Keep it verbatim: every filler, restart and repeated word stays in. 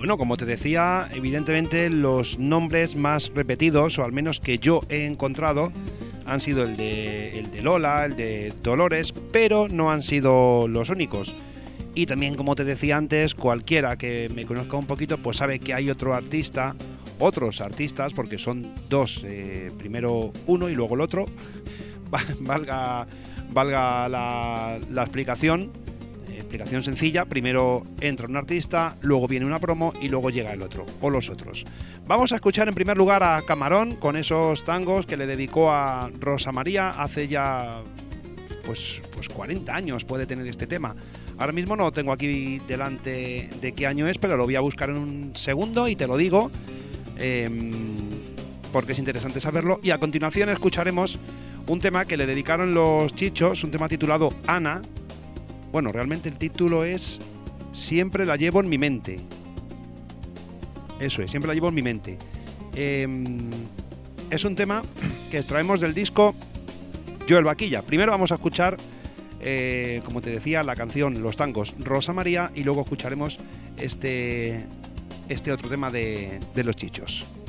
Bueno, como te decía, evidentemente los nombres más repetidos, o al menos que yo he encontrado, han sido el de, el de Lola, el de Dolores, pero no han sido los únicos. Y también, como te decía antes, cualquiera que me conozca un poquito, pues sabe que hay otro artista, otros artistas, porque son dos, eh, primero uno y luego el otro, valga, valga la, la explicación, eh, explicación sencilla, primero entra un artista, luego viene una promo y luego llega el otro, o los otros. Vamos a escuchar en primer lugar a Camarón con esos tangos que le dedicó a Rosa María hace ya pues, pues cuarenta años puede tener este tema. Ahora mismo no lo tengo aquí delante de qué año es, pero lo voy a buscar en un segundo y te lo digo, eh, porque es interesante saberlo. Y a continuación escucharemos un tema que le dedicaron los Chichos, un tema titulado Ana. Bueno, realmente el título es Siempre la llevo en mi mente. Eso es, siempre la llevo en mi mente. Eh, es un tema que extraemos del disco Joel Vaquilla. Primero vamos a escuchar, eh, como te decía, la canción Los Tangos Rosa María y luego escucharemos este, este otro tema de, de los Chichos.